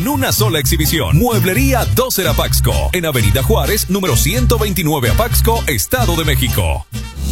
en una sola exhibición. Mueblería Doser Apaxco, en Avenida Juárez, número 129 Apaxco, Estado de México.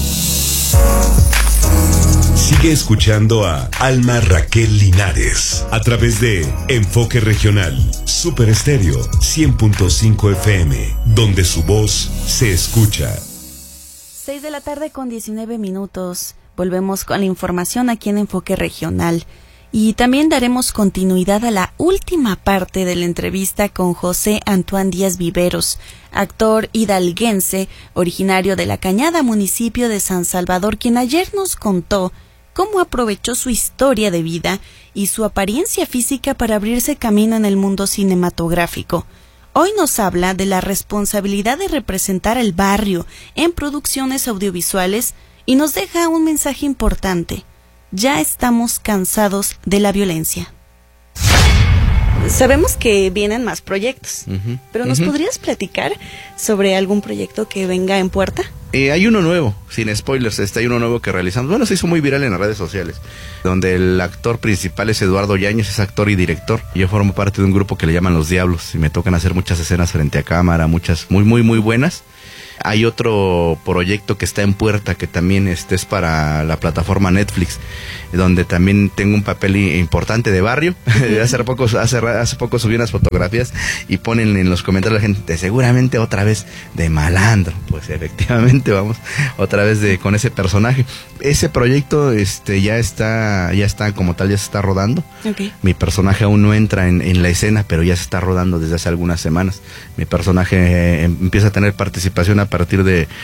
Sigue escuchando a Alma Raquel Linares a través de Enfoque Regional, Super Estéreo 100.5 FM, donde su voz se escucha. 6 de la tarde con 19 minutos. Volvemos con la información aquí en Enfoque Regional. Y también daremos continuidad a la última parte de la entrevista con José Antoine Díaz Viveros, actor hidalguense, originario de La Cañada, municipio de San Salvador, quien ayer nos contó cómo aprovechó su historia de vida y su apariencia física para abrirse camino en el mundo cinematográfico. Hoy nos habla de la responsabilidad de representar el barrio en producciones audiovisuales y nos deja un mensaje importante. Ya estamos cansados de la violencia. Sabemos que vienen más proyectos, pero ¿nos podrías platicar sobre algún proyecto que venga en puerta? Hay uno nuevo, sin spoilers, hay uno nuevo que realizamos. Bueno, se hizo muy viral en las redes sociales, donde el actor principal es Eduardo Yáñez, es actor y director. Yo formo parte de un grupo que le llaman Los Diablos y me tocan hacer muchas escenas frente a cámara, muchas muy buenas. Hay otro proyecto que está en puerta que también es para la plataforma Netflix, donde también tengo un papel importante de barrio. Hace poco subí unas fotografías y ponen en los comentarios la gente, seguramente otra vez de malandro. Pues efectivamente vamos otra vez con ese personaje. Ese proyecto ya está como tal, ya se está rodando. Okay. Mi personaje aún no entra en la escena, pero ya se está rodando desde hace algunas semanas. Mi personaje empieza a tener participación a partir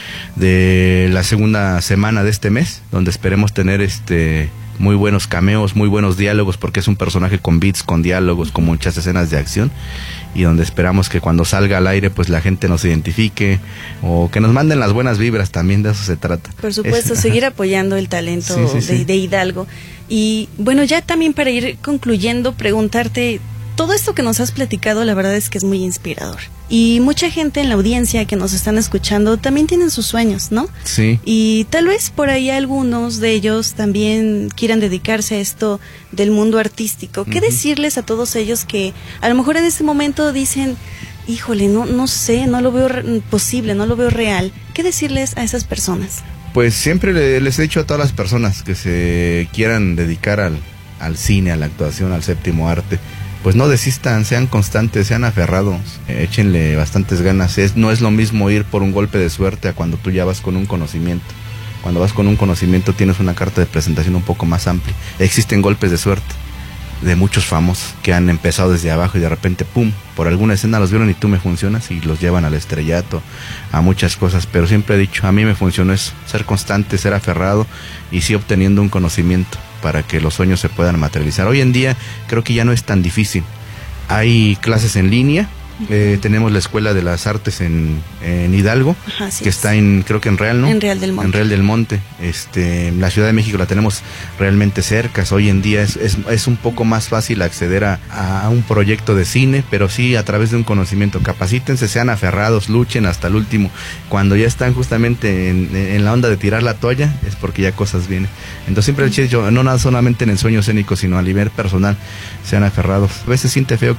de la segunda semana de este mes, donde esperemos tener muy buenos cameos, muy buenos diálogos, porque es un personaje con beats, con diálogos, con muchas escenas de acción, y donde esperamos que cuando salga al aire pues la gente nos identifique o que nos manden las buenas vibras, también de eso se trata. Por supuesto, seguir apoyando el talento de Hidalgo. Y bueno, ya también para ir concluyendo, preguntarte, todo esto que nos has platicado la verdad es que es muy inspirador. Y mucha gente en la audiencia que nos están escuchando también tienen sus sueños, ¿no? Sí. Y tal vez por ahí algunos de ellos también quieran dedicarse a esto del mundo artístico. ¿Qué decirles a todos ellos que a lo mejor en este momento dicen, híjole, no sé, no lo veo posible, no lo veo real? ¿Qué decirles a esas personas? Pues siempre les he dicho a todas las personas que se quieran dedicar al cine, a la actuación, al séptimo arte, pues no desistan, sean constantes, sean aferrados, échenle bastantes ganas. No es lo mismo ir por un golpe de suerte a cuando tú ya vas con un conocimiento. Cuando vas con un conocimiento tienes una carta de presentación un poco más amplia. Existen golpes de suerte de muchos famosos que han empezado desde abajo y de repente, ¡pum!, por alguna escena los vieron y tú me funcionas y los llevan al estrellato, a muchas cosas. Pero siempre he dicho, a mí me funcionó eso, ser constante, ser aferrado y sí obteniendo un conocimiento para que los sueños se puedan materializar. Hoy en día creo que ya no es tan difícil. Hay clases en línea. Tenemos la Escuela de las Artes en Hidalgo, que está creo que en Real, ¿no? En Real del Monte. En Real del Monte. La Ciudad de México la tenemos realmente cerca. Hoy en día es un poco más fácil acceder a un proyecto de cine, pero sí a través de un conocimiento. Capacítense, sean aferrados, luchen hasta el último. Cuando ya están justamente en la onda de tirar la toalla, es porque ya cosas vienen. Entonces siempre he dicho, no nada solamente en el sueño escénico, sino a nivel personal, sean aferrados. A veces siente feo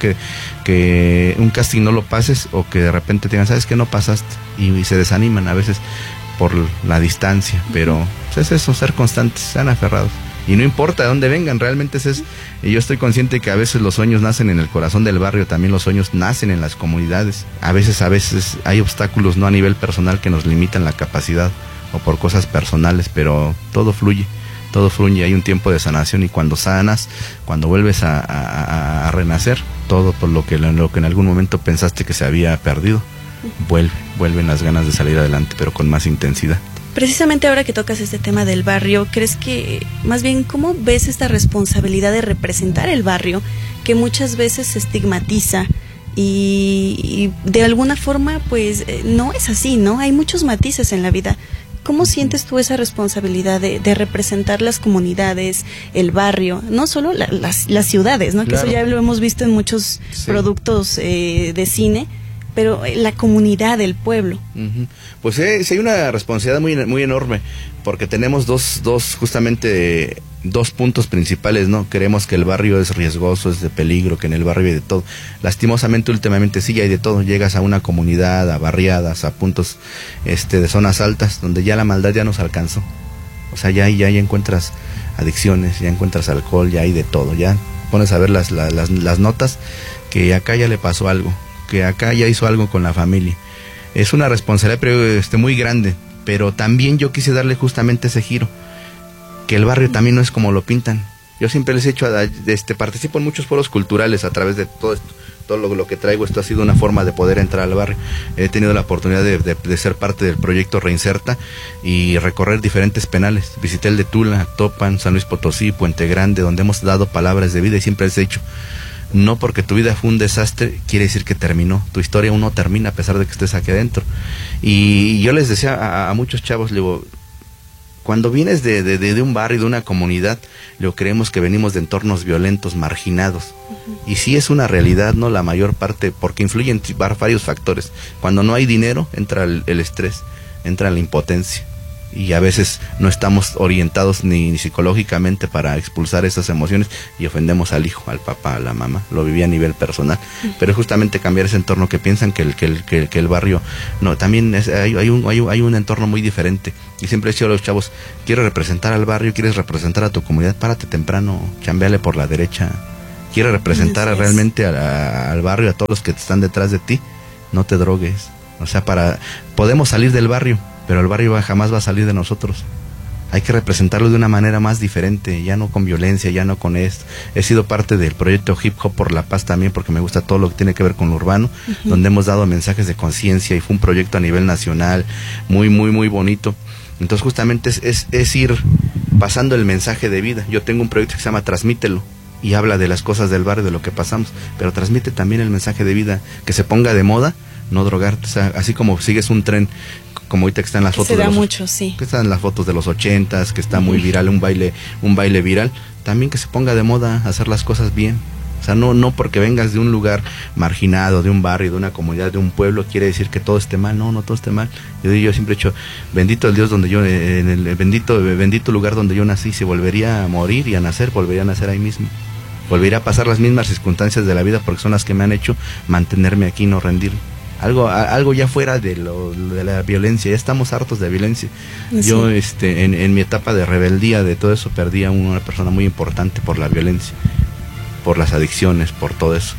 que un casting no lo pases, o que de repente te digan, ¿sabes qué? No pasaste, y se desaniman a veces por la distancia, pero pues es eso, ser constantes, sean aferrados, y no importa de dónde vengan, realmente y yo estoy consciente que a veces los sueños nacen en el corazón del barrio, también los sueños nacen en las comunidades. A veces hay obstáculos, no a nivel personal, que nos limitan la capacidad, o por cosas personales, pero todo fluye, hay un tiempo de sanación, y cuando sanas, cuando vuelves a renacer, todo por lo que en algún momento pensaste que se había perdido, vuelven las ganas de salir adelante, pero con más intensidad. Precisamente ahora que tocas este tema del barrio, ¿crees que, más bien, cómo ves esta responsabilidad de representar el barrio, que muchas veces se estigmatiza y de alguna forma, pues, no es así, ¿no? Hay muchos matices en la vida. ¿Cómo sientes tú esa responsabilidad de representar las comunidades, el barrio, no solo las ciudades, ¿no? Claro. Que eso ya lo hemos visto en muchos productos de cine, pero la comunidad, el pueblo. Pues sí, hay una responsabilidad muy enorme, porque tenemos dos puntos principales, ¿no? Creemos que el barrio es riesgoso, es de peligro, que en el barrio hay de todo. Lastimosamente, últimamente sí hay de todo. Llegas a una comunidad, a barriadas, a puntos de zonas altas, donde ya la maldad ya nos alcanzó. O sea, ya encuentras adicciones, ya encuentras alcohol, ya hay de todo. Ya pones a ver las notas, que acá ya le pasó algo, que acá ya hizo algo con la familia. Es una responsabilidad muy grande, pero también yo quise darle justamente ese giro, que el barrio también no es como lo pintan. Yo siempre les he hecho, participo en muchos foros culturales a través de todo esto, todo lo que traigo. Esto ha sido una forma de poder entrar al barrio. He tenido la oportunidad de ser parte del proyecto Reinserta y recorrer diferentes penales. Visité el de Tula, Topan, San Luis Potosí, Puente Grande, donde hemos dado palabras de vida, y siempre les he dicho, no porque tu vida fue un desastre quiere decir que terminó. Tu historia aún no termina a pesar de que estés aquí adentro. Y yo les decía a muchos chavos, le digo, cuando vienes de un barrio, de una comunidad, creemos que venimos de entornos violentos, marginados. Uh-huh. Y sí es una realidad, ¿no? La mayor parte, porque influyen varios factores. Cuando no hay dinero, entra el estrés, entra la impotencia. Y a veces no estamos orientados ni psicológicamente para expulsar esas emociones y ofendemos al hijo, al papá, a la mamá. Lo viví a nivel personal. Uh-huh. Pero es justamente cambiar ese entorno, que piensan que el barrio... No, también hay un entorno muy diferente. Y siempre he dicho a los chavos, quieres representar al barrio, quieres representar a tu comunidad, párate temprano, chambeale por la derecha. Quieres representar realmente al barrio, a todos los que están detrás de ti, no te drogues. O sea, podemos salir del barrio, pero el barrio jamás va a salir de nosotros. Hay que representarlo de una manera más diferente, ya no con violencia, ya no con esto. He sido parte del proyecto Hip Hop por la Paz también, porque me gusta todo lo que tiene que ver con lo urbano, uh-huh, donde hemos dado mensajes de conciencia, y fue un proyecto a nivel nacional muy, muy, muy bonito. Entonces justamente es ir pasando el mensaje de vida. Yo tengo un proyecto que se llama Transmítelo, y habla de las cosas del barrio, de lo que pasamos, pero transmite también el mensaje de vida, que se ponga de moda no drogarte. O sea, así como sigues un tren, como ahorita que están las fotos, que están las fotos de los 80s, que está muy viral, un baile viral, también que se ponga de moda hacer las cosas bien. O sea, no porque vengas de un lugar marginado, de un barrio, de una comunidad, de un pueblo, quiere decir que todo esté mal. No todo esté mal. Yo siempre he dicho, bendito el Dios donde yo, en el bendito lugar donde yo nací. Si volvería a morir y a nacer, volvería a nacer ahí mismo. Volvería a pasar las mismas circunstancias de la vida, porque son las que me han hecho mantenerme aquí, no rendirme. Algo ya fuera de la violencia. Ya estamos hartos de violencia. Sí. Yo en mi etapa de rebeldía, de todo eso, perdí a una persona muy importante por la violencia, por las adicciones, por todo eso.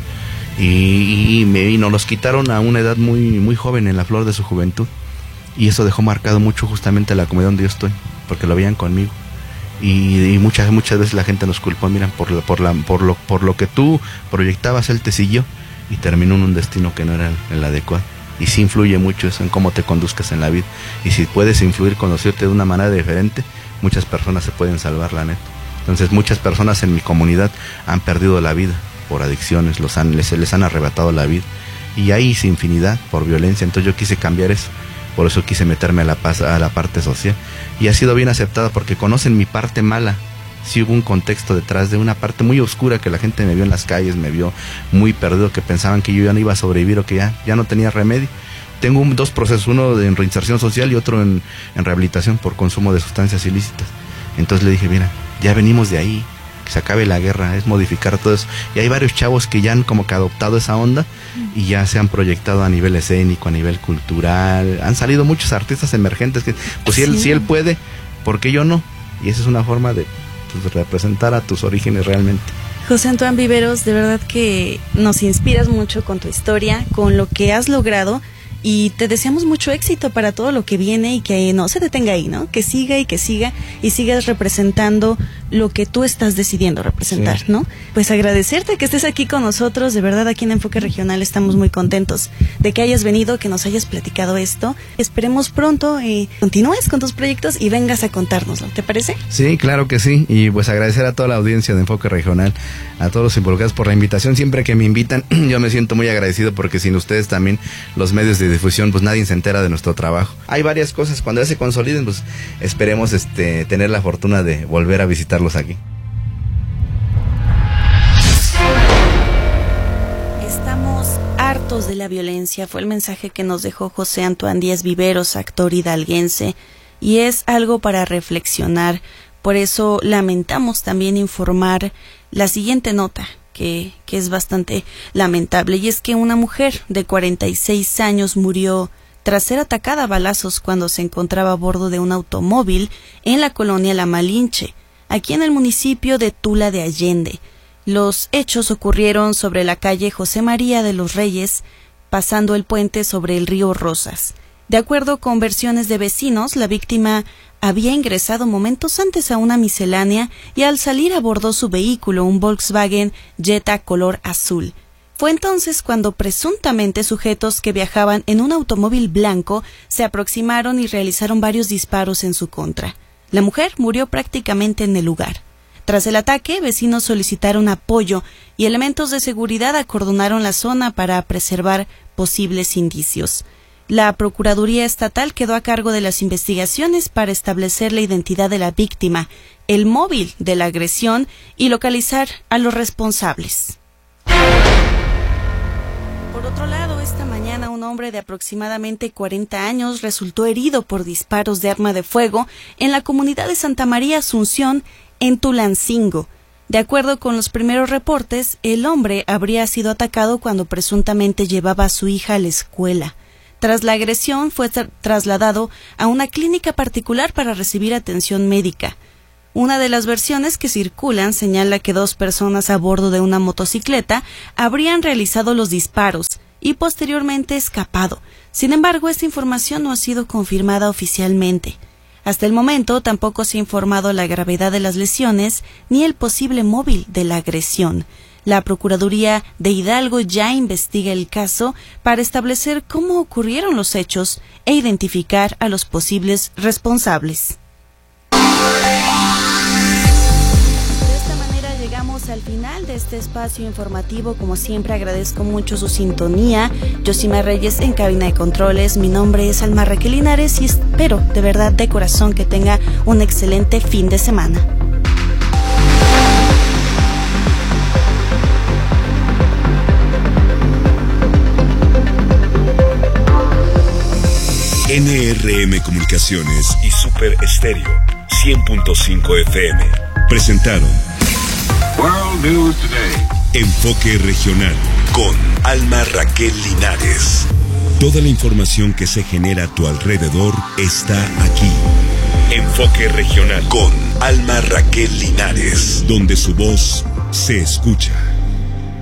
Y nos los quitaron a una edad muy, muy joven, en la flor de su juventud. Y eso dejó marcado mucho justamente la comunidad donde yo estoy, porque lo veían conmigo. Y muchas veces la gente nos culpó, miran, por lo que tú proyectabas, él te siguió y terminó en un destino que no era el adecuado. Y sí influye mucho eso en cómo te conduzcas en la vida. Y si puedes influir, conocerte de una manera diferente, muchas personas se pueden salvar, la neta. Entonces muchas personas en mi comunidad han perdido la vida por adicciones, les han arrebatado la vida. Y hay infinidad por violencia. Entonces yo quise cambiar eso. Por eso quise meterme a la parte social. Y ha sido bien aceptada, porque conocen mi parte mala. Sí hubo un contexto detrás de una parte muy oscura, que la gente me vio en las calles, me vio muy perdido, que pensaban que yo ya no iba a sobrevivir, o que ya no tenía remedio. Tengo dos procesos, uno en reinserción social y otro en rehabilitación por consumo de sustancias ilícitas. Entonces le dije, mira, ya venimos de ahí, que se acabe la guerra, es modificar todo eso. Y hay varios chavos que ya han como que adoptado esa onda y ya se han proyectado a nivel escénico, a nivel cultural. Han salido muchos artistas emergentes que, pues si él puede, ¿por qué yo no? Y esa es una forma de representar a tus orígenes realmente. José Antoine Viveros, de verdad que nos inspiras mucho con tu historia, con lo que has logrado, y te deseamos mucho éxito para todo lo que viene, y que no se detenga ahí, ¿no? Que siga y sigas representando lo que tú estás decidiendo representar, sí, ¿no? Pues agradecerte que estés aquí con nosotros, de verdad. Aquí en Enfoque Regional estamos muy contentos de que hayas venido, que nos hayas platicado esto. Esperemos pronto continúes con tus proyectos y vengas a contárnoslo, ¿te parece? Sí, claro que sí, y pues agradecer a toda la audiencia de Enfoque Regional, a todos los involucrados por la invitación. Siempre que me invitan, yo me siento muy agradecido, porque sin ustedes también, los medios de difusión, pues nadie se entera de nuestro trabajo. Hay varias cosas, cuando ya se consoliden, pues esperemos tener la fortuna de volver a visitarlos aquí. Estamos hartos de la violencia, fue el mensaje que nos dejó José Antoine Díaz Viveros, actor hidalguense, y es algo para reflexionar. Por eso lamentamos también informar la siguiente nota, que es bastante lamentable, y es que una mujer de 46 años murió tras ser atacada a balazos cuando se encontraba a bordo de un automóvil en la colonia La Malinche, aquí en el municipio de Tula de Allende. Los hechos ocurrieron sobre la calle José María de los Reyes, pasando el puente sobre el río Rosas. De acuerdo con versiones de vecinos, la víctima había ingresado momentos antes a una miscelánea y al salir abordó su vehículo, un Volkswagen Jetta color azul. Fue entonces cuando presuntamente sujetos que viajaban en un automóvil blanco se aproximaron y realizaron varios disparos en su contra. La mujer murió prácticamente en el lugar. Tras el ataque, vecinos solicitaron apoyo y elementos de seguridad acordonaron la zona para preservar posibles indicios. La Procuraduría Estatal quedó a cargo de las investigaciones para establecer la identidad de la víctima, el móvil de la agresión y localizar a los responsables. Por otro lado, esta mañana un hombre de aproximadamente 40 años resultó herido por disparos de arma de fuego en la comunidad de Santa María Asunción, en Tulancingo. De acuerdo con los primeros reportes, el hombre habría sido atacado cuando presuntamente llevaba a su hija a la escuela. Tras la agresión, fue trasladado a una clínica particular para recibir atención médica. Una de las versiones que circulan señala que 2 personas a bordo de una motocicleta habrían realizado los disparos y posteriormente escapado. Sin embargo, esta información no ha sido confirmada oficialmente. Hasta el momento tampoco se ha informado la gravedad de las lesiones ni el posible móvil de la agresión. La Procuraduría de Hidalgo ya investiga el caso para establecer cómo ocurrieron los hechos e identificar a los posibles responsables. Llegamos al final de este espacio informativo. Como siempre, agradezco mucho su sintonía. Yosima Reyes en cabina de controles. Mi nombre es Alma Raquel Linares y espero de verdad de corazón que tenga un excelente fin de semana. NRM Comunicaciones y Super Estéreo 100.5 FM presentaron World News Today. Enfoque Regional con Alma Raquel Linares. Toda la información que se genera a tu alrededor está aquí. Enfoque Regional con Alma Raquel Linares, donde su voz se escucha.